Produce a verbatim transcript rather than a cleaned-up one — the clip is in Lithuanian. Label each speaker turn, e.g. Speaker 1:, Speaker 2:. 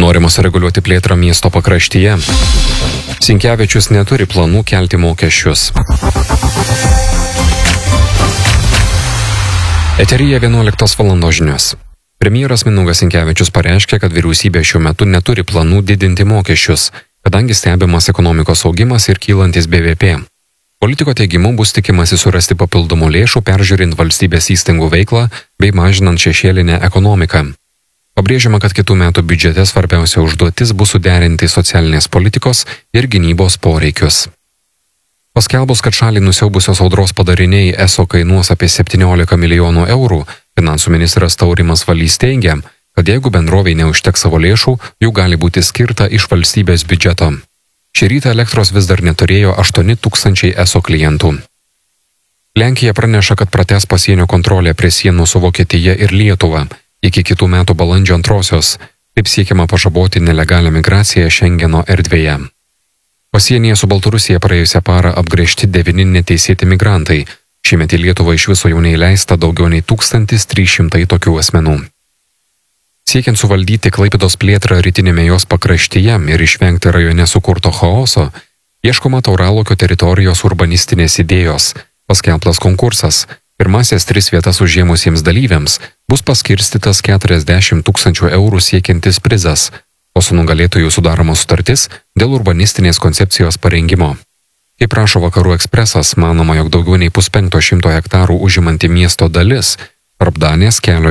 Speaker 1: Norima sureguliuoti plėtrą miesto pakraštyje. Sinkevičius neturi planų kelti mokesčius. Eteryje vienuoliktos valandos žinios. Premjeras Mindaugas Sinkevičius pareiškė, kad vyriausybė šiuo metu neturi planų didinti mokesčius, kadangi stebimas ekonomikos augimas ir kylantis B V P. Politiko teigimu bus tikimasi surasti papildomų lėšų, peržiūrint valstybės įstaigų veiklą bei mažinant šešėlinę ekonomiką. Pabrėžiama, kad kitų metų biudžete svarbiausia užduotis bus suderinti socialinės politikos ir gynybos poreikius. Paskelbus, kad šalį nusiaubusios audros padariniai eso kainuos apie septyniolika milijonų eurų, finansų ministras Taurimas Valys teigia, kad jeigu bendroviai neužteks savo lėšų, jų gali būti skirta iš valstybės biudžeto. Šį rytą elektros vis dar neturėjo aštuoni tūkstančiai eso klientų. Lenkija praneša, kad pratęs pasienio kontrolę prie sienų su Vokietija ir Lietuva iki kitų metų balandžio antrosios, taip siekiama pažaboti nelegalią migraciją Šengeno erdvėje. Pasienyje su Baltarusija praėjusią parą apgręžti devyni neteisėti migrantai. Šiemet į Lietuvą iš viso jau neįleista daugiau nei tūkstantis trys šimtai tokių asmenų. Siekiant suvaldyti Klaipėdos plėtrą rytinėme jos pakraštyje ir išvengti rajone sukurto chaoso, ieškoma Tauralokio teritorijos urbanistinės idėjos, paskelbtas konkursas. Pirmasias tris vietas užėmusiems dalyviams bus paskirstytas keturiasdešimt tūkstančių eurų siekiantis prizas, o su nugalėtojų sudaroma sutartis dėl urbanistinės koncepcijos parengimo. Kaip rašo Vakarų ekspresas, manoma, jog daugiau nei puspenkto šimto hektarų užimanti miesto dalis tarp Danės kelio